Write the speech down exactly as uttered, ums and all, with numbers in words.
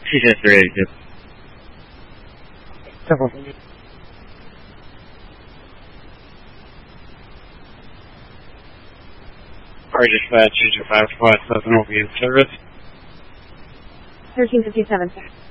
T J three eighty-two. Several. Our dispatch, Agent five five seven will be in service. thirteen fifty-seven, sir.